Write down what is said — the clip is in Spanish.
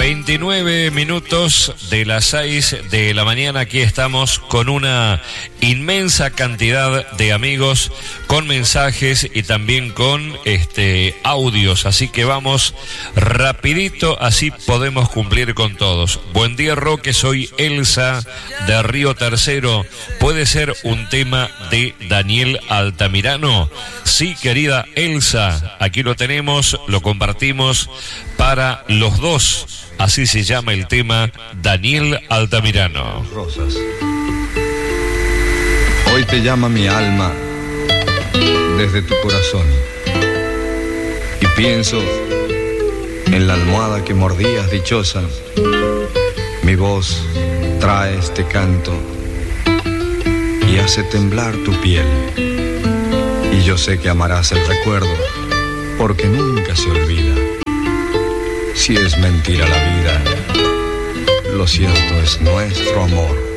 29 minutos de las 6 de la mañana. Aquí estamos con una inmensa cantidad de amigos, con mensajes y también con audios. Así que vamos rapidito, así podemos cumplir con todos. Buen día, Roque, soy Elsa de Río Tercero. ¿Puede ser un tema de Daniel Altamirano? Sí, querida Elsa, aquí lo tenemos, lo compartimos para los dos. Así se llama el tema, Daniel Altamirano. Rosas. Hoy te llama mi alma desde tu corazón y pienso en la almohada que mordías dichosa. Mi voz trae este canto y hace temblar tu piel. Y yo sé que amarás el recuerdo, porque nunca se olvida. Si es mentira la vida, lo cierto es nuestro amor.